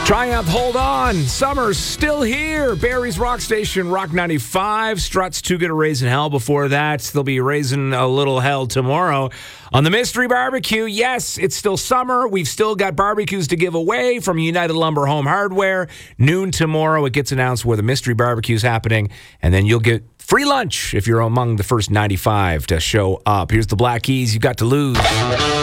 Triumph, hold on. Summer's still here. Barrie's Rock Station, Rock 95. Struts too good a raising hell before that. They'll be raising a little hell tomorrow. On the Mystery Barbecue, yes, it's still summer. We've still got barbecues to give away from United Lumber Home Hardware. Noon tomorrow, it gets announced where the Mystery Barbecue is happening, and then you'll get free lunch if you're among the first 95 to show up. Here's the Black Keys. You've got to lose.